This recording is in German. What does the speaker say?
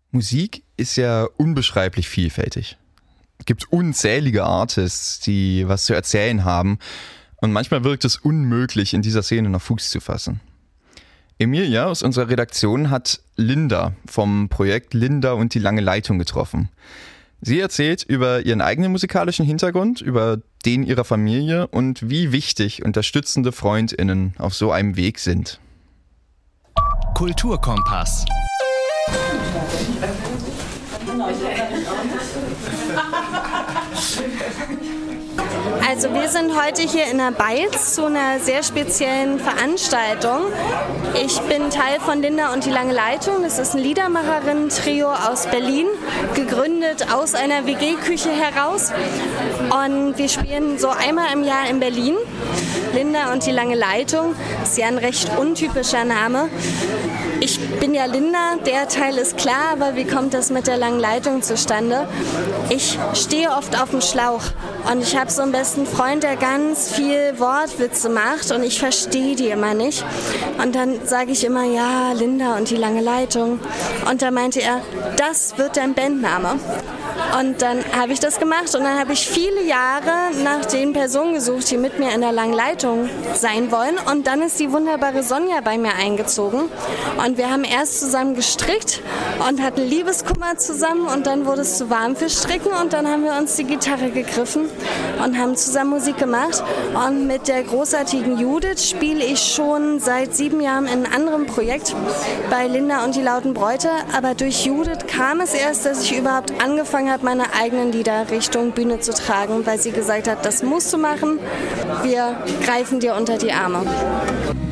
Musik ist ja unbeschreiblich vielfältig. Es gibt unzählige Artists, die was zu erzählen haben. Und manchmal wirkt es unmöglich, in dieser Szene noch Fuß zu fassen. Emilia aus unserer Redaktion hat Linda vom Projekt Linda und die lange Leitung getroffen. Sie erzählt über ihren eigenen musikalischen Hintergrund, über den ihrer Familie und wie wichtig unterstützende FreundInnen auf so einem Weg sind. Kulturkompass. Also wir sind heute hier in der Beitz zu einer sehr speziellen Veranstaltung. Ich bin Teil von Linda und die lange Leitung. Das ist ein Liedermacherinnen-Trio aus Berlin, gegründet aus einer WG-Küche heraus. Und wir spielen so einmal im Jahr in Berlin. Linda und die lange Leitung ist ja ein recht untypischer Name. Ich bin ja Linda, der Teil ist klar, aber wie kommt das mit der langen Leitung zustande? Ich stehe oft auf dem Schlauch und ich habe so einen besten Freund, der ganz viel Wortwitze macht und ich verstehe die immer nicht. Und dann sage ich immer, ja, Linda und die lange Leitung. Und da meinte er, das wird dein Bandname. Und dann habe ich das gemacht und dann habe ich viele Jahre nach den Personen gesucht, die mit mir in der langen Leitung sein wollen. Und dann ist die wunderbare Sonja bei mir eingezogen. Und wir haben erst zusammen gestrickt und hatten Liebeskummer zusammen und dann wurde es zu warm für Stricken und dann haben wir uns die Gitarre gegriffen und haben zusammen Musik gemacht. Und mit der großartigen Judith spiele ich schon seit 7 Jahren in einem anderen Projekt bei Linda und die lauten Bräute. Aber durch Judith kam es erst, dass ich überhaupt angefangen habe, meine eigenen Lieder Richtung Bühne zu tragen, weil sie gesagt hat, das musst du machen, wir greifen dir unter die Arme.